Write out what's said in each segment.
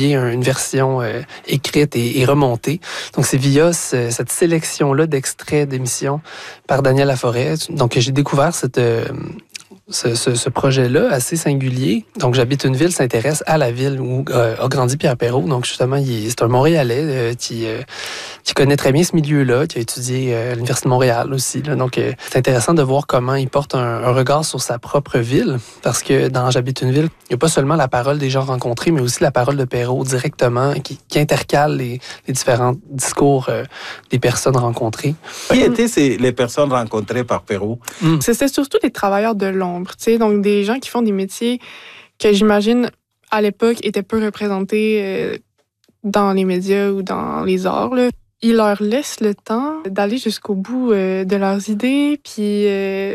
publié une version écrite et remontée. Donc, c'est via cette sélection-là d'extraits d'émissions par Daniel Laforêt. Donc, j'ai découvert ce projet-là assez singulier. Donc, J'habite une ville s'intéresse à la ville où a grandi Pierre Perrault. Donc, justement, c'est un Montréalais qui connaît très bien ce milieu-là, qui a étudié à l'Université de Montréal aussi. Là. Donc, c'est intéressant de voir comment il porte un regard sur sa propre ville, parce que dans J'habite une ville, il n'y a pas seulement la parole des gens rencontrés, mais aussi la parole de Perrault directement, qui intercale les différents discours des personnes rencontrées. Qui étaient les personnes rencontrées par Perrault? C'était surtout des travailleurs de l'ombre, donc des gens qui font des métiers que j'imagine à l'époque étaient peu représentés dans les médias ou dans les arts. Là. Ils leur laissent le temps d'aller jusqu'au bout de leurs idées, puis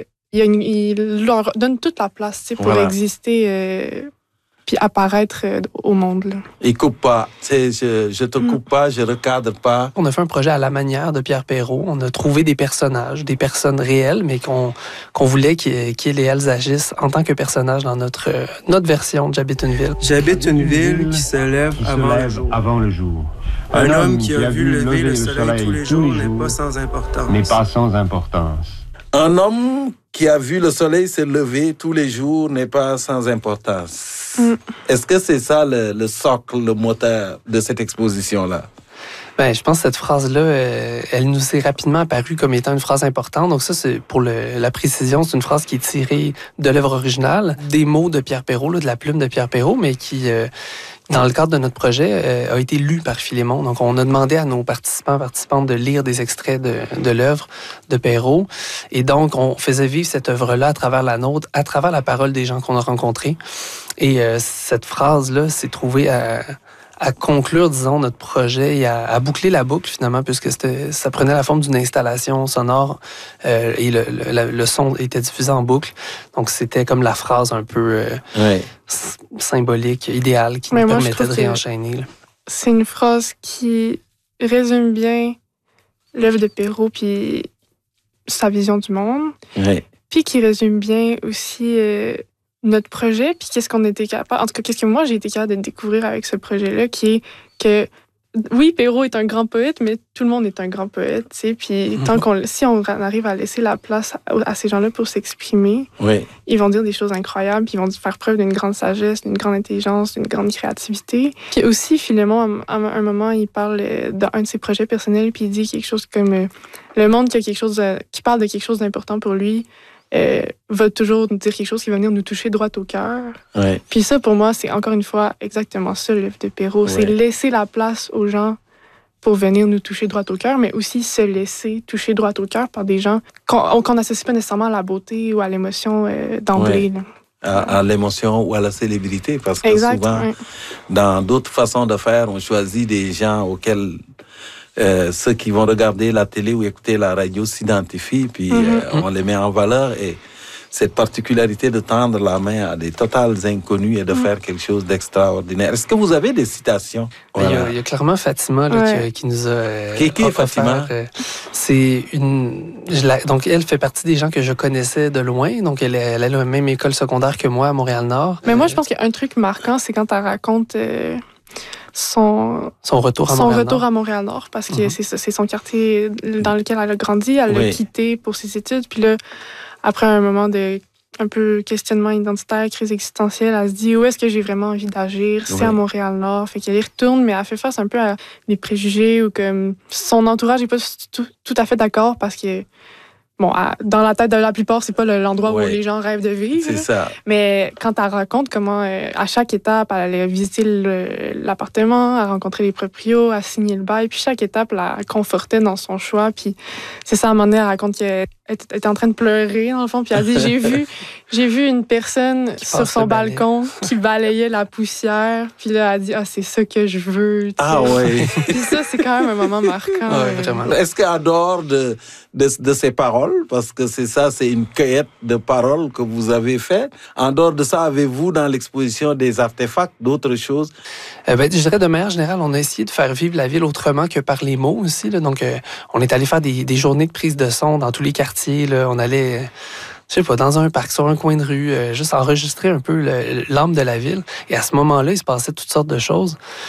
ils leur donnent toute la place pour exister puis apparaître au monde. Là. Ils coupent pas. Je te coupe pas, je recadre pas. On a fait un projet à la manière de Pierre Perrault. On a trouvé des personnages, des personnes réelles, mais qu'on voulait qu'ils et elles agissent en tant que personnages dans notre version de J'habite une ville. J'habite une ville qui se lève avant le jour. Un homme qui a vu lever le soleil tous les jours n'est pas sans importance. Un homme qui a vu le soleil se lever tous les jours n'est pas sans importance. Est-ce que c'est ça le socle, le moteur de cette exposition-là? Ben, je pense que cette phrase-là, elle nous est rapidement apparue comme étant une phrase importante. Donc ça, c'est pour la précision, c'est une phrase qui est tirée de l'œuvre originale, des mots de Pierre Perrault, de la plume de Pierre Perrault, mais qui, dans le cadre de notre projet, a été lu par Philémon. Donc on a demandé à nos participantes de lire des extraits de l'œuvre de Perrault. Et donc on faisait vivre cette œuvre-là à travers la nôtre, à travers la parole des gens qu'on a rencontrés. Et cette phrase-là s'est trouvée à conclure, disons, notre projet et à boucler la boucle, finalement, puisque ça prenait la forme d'une installation sonore et le son était diffusé en boucle. Donc, c'était comme la phrase un peu symbolique, idéale, qui nous permettait de réenchaîner. Là. C'est une phrase qui résume bien l'œuvre de Perrault puis sa vision du monde. Puis qui résume bien aussi notre projet, puis qu'est-ce qu'on était capable... En tout cas, qu'est-ce que moi, j'ai été capable de découvrir avec ce projet-là, qui est que, oui, Perrault est un grand poète, mais tout le monde est un grand poète, tu sais, puis si on arrive à laisser la place à ces gens-là pour s'exprimer, ils vont dire des choses incroyables, puis ils vont faire preuve d'une grande sagesse, d'une grande intelligence, d'une grande créativité. Puis aussi, Philémon, à un moment, il parle d'un de ses projets personnels, puis il dit quelque chose comme le monde qui parle de quelque chose d'important pour lui, va toujours nous dire quelque chose qui va venir nous toucher droit au cœur. Puis ça, pour moi, c'est encore une fois exactement ça, l'œuvre de Perrault. C'est laisser la place aux gens pour venir nous toucher droit au cœur, mais aussi se laisser toucher droit au cœur par des gens qu'on n'associe pas nécessairement à la beauté ou à l'émotion d'emblée. À l'émotion ou à la célébrité, parce que souvent, dans d'autres façons de faire, on choisit des gens auxquels... ceux qui vont regarder la télé ou écouter la radio s'identifient, puis on les met en valeur. Et cette particularité de tendre la main à des totales inconnus et de faire quelque chose d'extraordinaire. Est-ce que vous avez des citations? Il y a clairement Fatima là, qui nous a... Qui est Fatima? C'est donc, elle fait partie des gens que je connaissais de loin. Donc, elle a la même école secondaire que moi à Montréal-Nord. Mais moi, je pense qu'il y a un truc marquant, c'est quand elle raconte... son retour à Montréal-Nord, parce que c'est son quartier dans lequel elle a grandi. Elle l'a quitté pour ses études. Puis là, après un moment de un peu questionnement identitaire, crise existentielle, elle se dit où est-ce que j'ai vraiment envie d'agir? C'est à Montréal-Nord. Fait qu'elle y retourne, mais elle fait face un peu à des préjugés ou comme son entourage n'est pas tout à fait d'accord parce que bon, dans la tête de la plupart, c'est pas l'endroit où les gens rêvent de vivre. C'est ça. Mais quand elle raconte comment, à chaque étape, elle allait visiter l'appartement, elle rencontrait les proprios, elle signait le bail, puis chaque étape, la confortait dans son choix. Puis c'est ça, à un moment donné, elle raconte qu'elle était en train de pleurer, dans le fond, puis elle dit « J'ai vu une personne sur son balcon qui balayait la poussière. » Puis là, elle dit « c'est ça que je veux. » Ah oui. Puis ça, c'est quand même un moment marquant. Vraiment. Est-ce qu'en dehors de ces paroles, parce que c'est une cueillette de paroles que vous avez faite, en dehors de ça, avez-vous dans l'exposition des artefacts, d'autres choses? Je dirais de manière générale, on a essayé de faire vivre la ville autrement que par les mots aussi. Là. Donc, on est allé faire des journées de prise de son dans tous les quartiers. Là. On allait... je sais pas, dans un parc, sur un coin de rue, juste enregistrer un peu l'âme de la ville. Et à ce moment-là, il se passait toutes sortes de choses.